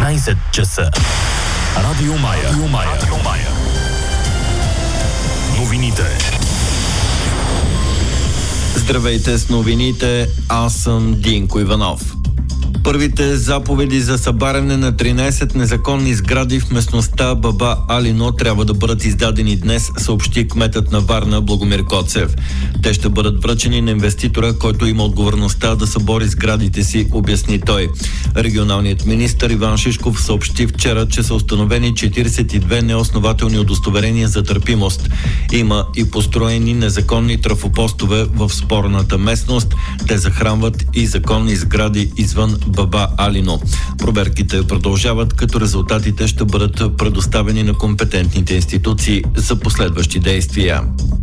16 часа. Радио Мая. Новините. Здравейте с новините, аз съм Динко Иванов. Първите заповеди за събаряне на 13 незаконни сгради в местността Баба Алино трябва да бъдат издадени днес, съобщи кметът на Варна Благомир Коцев. Те ще бъдат връчени на инвеститора, който има отговорността да събори сградите си, обясни той. Регионалният министър Иван Шишков съобщи вчера, че са установени 42 неоснователни удостоверения за търпимост. Има и построени незаконни трафопостове в спорната местност. Те захранват и законни сгради извън Баба Алино. Проверките продължават, като резултатите ще бъдат предоставени на компетентните институции за последващи действия.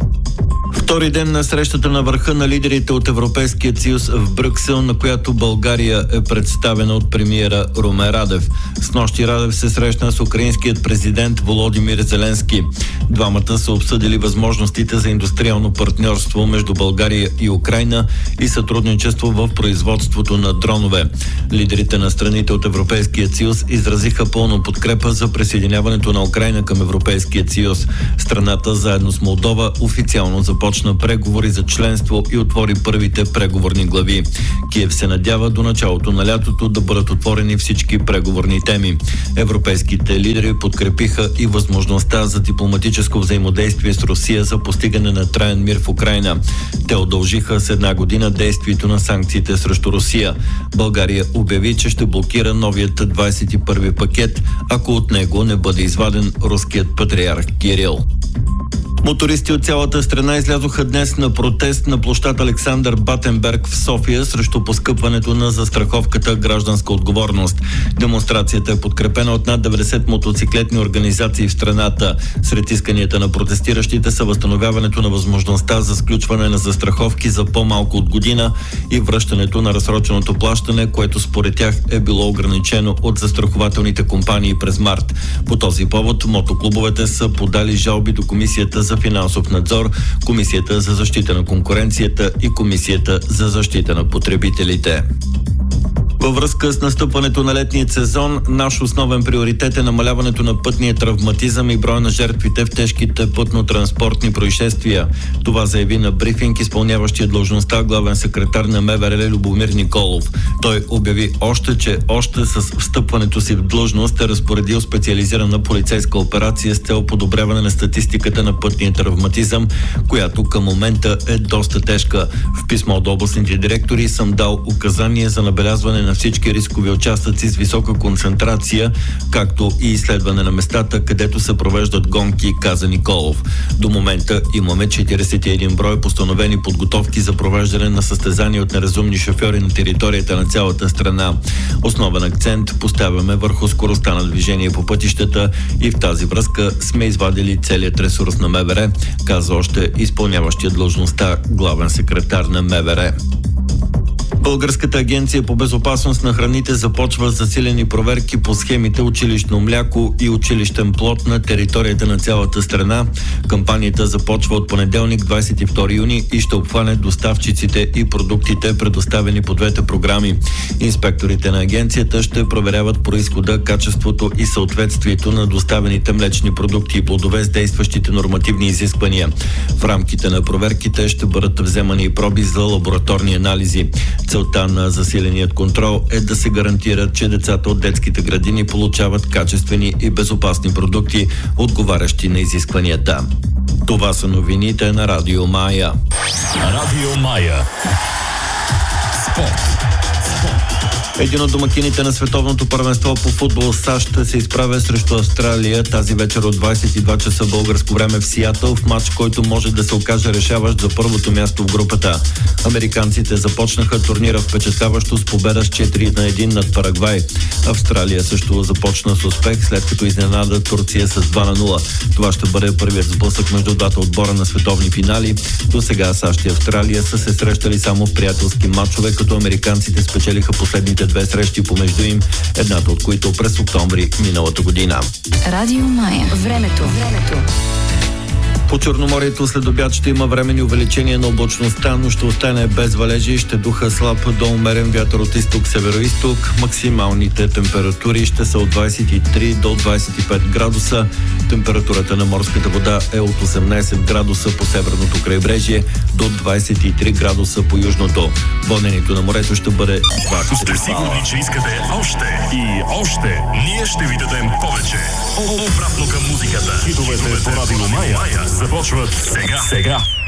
Втори ден на срещата на върха на лидерите от Европейския съюз в Брюксел, на която България е представена от премиера Румен Радев. Снощи Радев се срещна с украинският президент Володимир Зеленски. Двамата са обсъдили възможностите за индустриално партньорство между България и Украйна и сътрудничество в производството на дронове. Лидерите на страните от Европейския съюз изразиха пълна подкрепа за присъединяването на Украйна към Европейския съюз. Страната заедно с Молдова официално започна преговори за членство и отвори първите преговорни глави. Киев се надява до началото на лятото да бъдат отворени всички преговорни теми. Европейските лидери подкрепиха и възможността за дипломатическо взаимодействие с Русия за постигане на траен мир в Украйна. Те удължиха с една година действието на санкциите срещу Русия. България обяви, че ще блокира новият 21-ви пакет, ако от него не бъде изваден руският патриарх Кирил. Мотористи от цялата страна излязоха днес на протест на площад Александър Батенберг в София срещу поскъпването на застраховката гражданска отговорност. Демонстрацията е подкрепена от над 90 мотоциклетни организации в страната. Сред исканията на протестиращите са възстановяването на възможността за сключване на застраховки за по-малко от година и връщането на разсроченото плащане, което според тях е било ограничено от застрахователните компании през март. По този повод мотоклубовете са подали жалби до Комисията за финансов надзор, Комисията за защита на конкуренцията и Комисията за защита на потребителите. Във връзка с настъпването на летния сезон, наш основен приоритет е намаляването на пътния травматизъм и броя на жертвите в тежките пътно-транспортни происшествия. Това заяви на брифинг изпълняващия длъжността главен секретар на МВР Любомир Николов. Той обяви че с встъпването си в длъжност е разпоредил специализирана полицейска операция с цел подобряване на статистиката на пътния травматизъм, която към момента е доста тежка. В писмо до областните директори съм дал указание за набелязване на всички рискови участъци с висока концентрация, както и изследване на местата, където се провеждат гонки, каза Николов. До момента имаме 41 брой постановени подготовки за провеждане на състезания от неразумни шофьори на територията на цялата страна. Основен акцент поставяме върху скоростта на движение по пътищата и в тази връзка сме извадили целият ресурс на МВР, каза още изпълняващия длъжността главен секретар на МВР. Българската агенция по безопасност на храните започва засилени проверки по схемите училищно мляко и училищен плод на територията на цялата страна. Кампанията започва от понеделник, 22 юни и ще обхване доставчиците и продуктите, предоставени по двете програми. Инспекторите на агенцията ще проверяват произхода, качеството и съответствието на доставените млечни продукти и плодове с действащите нормативни изисквания. В рамките на проверките ще бъдат вземани и проби за лабораторни анализи. Целта на засиленият контрол е да се гарантира, че децата от детските градини получават качествени и безопасни продукти, отговарящи на изискванията. Това са новините на Радио Мая. Радио Мая. Спорт. Един от домакините на световното първенство по футбол САЩ ще се изправя срещу Австралия тази вечер от 22 часа българско време в Сиатъл, в матч, който може да се окаже решаващ за първото място в групата. Американците започнаха турнира впечатляващо с победа с 4-1 над Парагвай. Австралия също започна с успех, след като изненада Турция с 2-0. Това ще бъде първият сблъсък между двата отбора на световни финали. До сега САЩ и Австралия са се срещали само в приятелски матчове, като американците спечелиха последните две срещи помежду им, едната от които през октомври миналата година. Радио Мая. Времето. По Черноморието след обяд ще има временни увеличения на облачността, но ще остане без валежи, ще духа слаб до умерен вятър от изток-северо-исток. Максималните температури ще са от 23 до 25 градуса. Температурата на морската вода е от 18 градуса по северното крайбрежие до 23 градуса по южното. Воденето на морето ще бъде 2. Сте сигурни, че искате още и още? Ние ще ви дадем повече. Обратно към музиката. Хитовете по Радио Мая започват сега.